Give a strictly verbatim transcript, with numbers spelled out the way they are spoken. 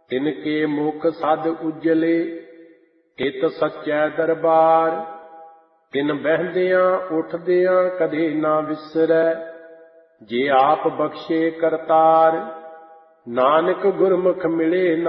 ਤਿਨਕੇ ਮੁਖ ਸਦ ਉਜਲੇ, ਇਤ ਸੱਚੈ ਦਰਬਾਰ। ਤਿਨ ਬਹਿੰਦਿਆਂ ਉੱਠਦਿਆਂ ਕਦੇ ਨਾ ਵਿਸਰੈ, ਜੇ ਆਪ ਬਖਸ਼ੇ ਕਰਤਾਰ। ਨਾਨਕ ਗੁਰਮੁਖ ਮਿਲੇ